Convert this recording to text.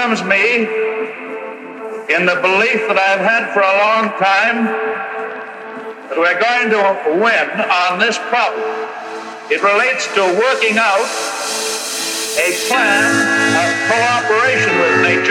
confirms me in the belief that I've had for a long time that we're going to win on this problem. It relates to working out a plan of cooperation with nature